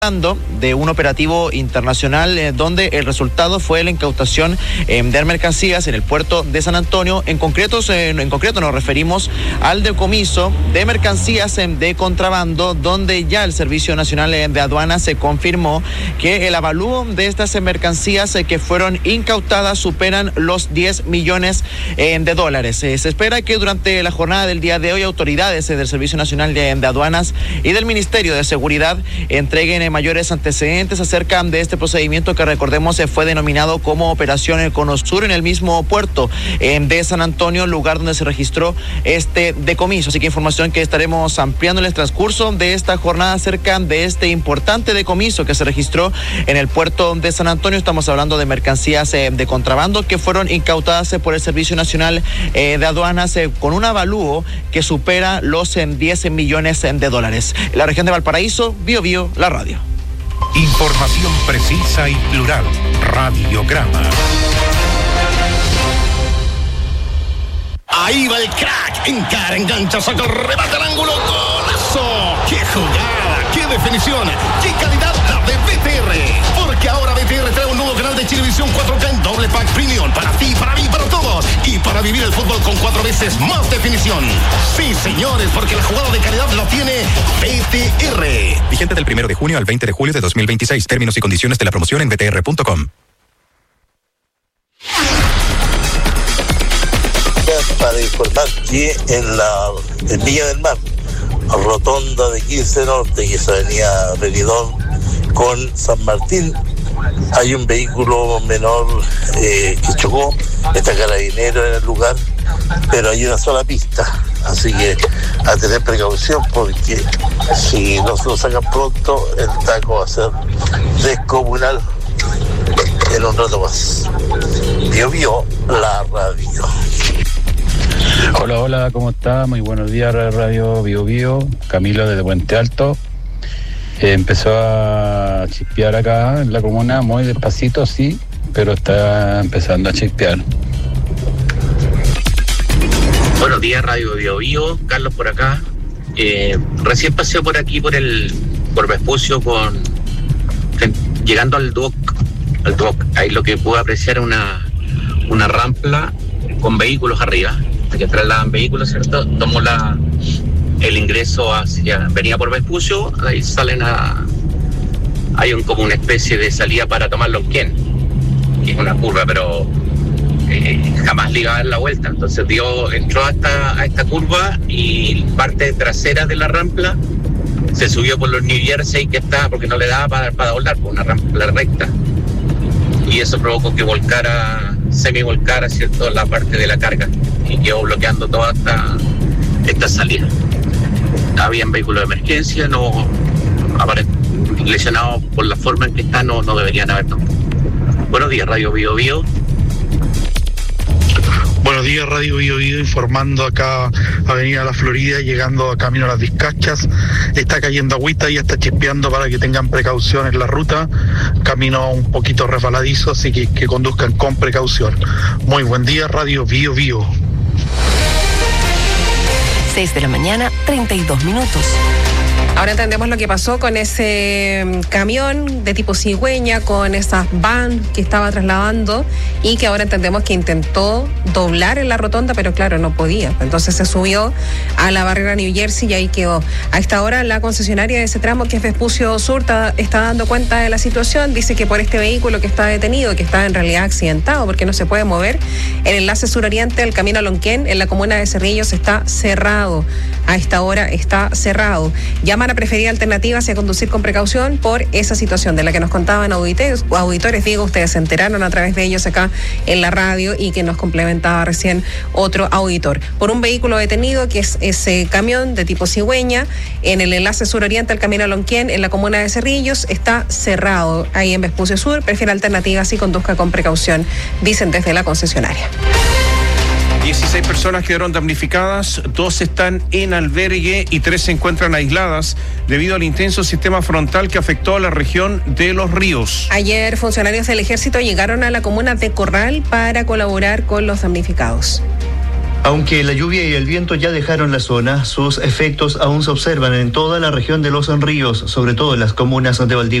de un operativo internacional donde el resultado fue la incautación de mercancías en el puerto de San Antonio. En concreto nos referimos al decomiso de mercancías de contrabando, donde ya el Servicio Nacional de Aduanas se confirmó que el avalúo de estas mercancías que fueron incautadas superan los 10 millones de dólares. Se espera que durante la jornada del día de hoy autoridades del Servicio Nacional de Aduanas y del Ministerio de Seguridad entreguen mayores antecedentes acerca de este procedimiento que, recordemos, fue denominado como Operación Cono Sur en el mismo puerto de San Antonio, lugar donde se registró este decomiso. Así que información que estaremos ampliando en el transcurso de esta jornada acerca de este importante decomiso que se registró en el puerto de San Antonio. Estamos hablando de mercancías de contrabando que fueron incautadas por el Servicio Nacional de Aduanas con un avalúo que supera los 10 millones de dólares. En la región de Valparaíso, Bío Bío, la radio. Información precisa y plural. Radiograma. Ahí va el crack. Encara, engancha, saca, remata al ángulo. ¡Golazo! ¡Qué jugada! ¡Qué definición! ¡Qué calidad la de BTR! Porque ahora BTR trae un nuevo canal de Chilevisión 4K en doble pack premium. Para ti, para mí, para todos. Y para vivir el fútbol con 4 veces más definición. Sí, señores, porque la jugada de calidad la tiene BTR. Vigente del 1 de junio al 20 de julio de 2026. Términos y condiciones de la promoción en btr.com. Para informar que en Villa del Mar, rotonda de 15 Norte, que es avenida Benidorm con San Martín, hay un vehículo menor que chocó. Está carabinero en el lugar, pero hay una sola pista, así que a tener precaución, porque si no se lo sacan pronto, el taco va a ser descomunal en un rato más. Bío Bío, la radio. Hola, ¿cómo está? Muy buenos días, Radio Bío Bío. Camilo desde Puente Alto. Empezó a chispear acá en la comuna, muy despacito, sí, pero está empezando a chispear. Buenos días, Radio Bío Bío. Carlos por acá. Recién pasé por aquí por Vespucio llegando al Duoc. Ahí lo que pude apreciar una rampa con vehículos arriba, que trasladan vehículos, ¿cierto? Tomo el ingreso venía por Vespucio, ahí hay como una especie de salida para tomar Lonquén, que es una curva, pero jamás le iba a dar la vuelta. Entonces entró a esta curva y parte trasera de la rampa se subió por los New Jersey, porque no le daba para doblar por una rampa recta, y eso provocó que semi-volcara, ¿cierto?, la parte de la carga, y quedó bloqueando toda esta salida. Habían vehículos de emergencia, no lesionados por la forma en que está, no deberían haber tampoco. Buenos días, Radio Bío Bío. Buenos días, Radio Bío Bío, informando acá, Avenida La Florida, llegando a camino a Las Vizcachas. Está cayendo agüita y está chispeando, para que tengan precaución en la ruta. Camino un poquito resbaladizo, así que conduzcan con precaución. Muy buen día, Radio Bío Bío. 6 de la mañana, 32 minutos. Ahora entendemos lo que pasó con ese camión de tipo cigüeña, con esas van que estaba trasladando, y que ahora entendemos que intentó doblar en la rotonda, pero claro, no podía. Entonces se subió a la barrera New Jersey y ahí quedó. A esta hora la concesionaria de ese tramo, que es Vespucio Sur, está dando cuenta de la situación. Dice que por este vehículo que está detenido, que está en realidad accidentado porque no se puede mover, el enlace suroriente del camino a Lonquén en la comuna de Cerrillos está cerrado. A esta hora está cerrado. Llaman a preferir alternativas y a conducir con precaución por esa situación de la que nos contaban auditores. Diego, ustedes se enteraron a través de ellos acá en la radio, y que nos complementaba recién otro auditor. Por un vehículo detenido, que es ese camión de tipo cigüeña, en el enlace suroriente al camino a Lonquén, en la comuna de Cerrillos, está cerrado. Ahí en Vespucio Sur, prefiere alternativas y conduzca con precaución, dicen desde la concesionaria. 16 personas quedaron damnificadas, 2 están en albergue y 3 se encuentran aisladas debido al intenso sistema frontal que afectó a la región de Los Ríos. Ayer funcionarios del Ejército llegaron a la comuna de Corral para colaborar con los damnificados. Aunque la lluvia y el viento ya dejaron la zona, sus efectos aún se observan en toda la región de Los Ríos, sobre todo en las comunas de Valdivia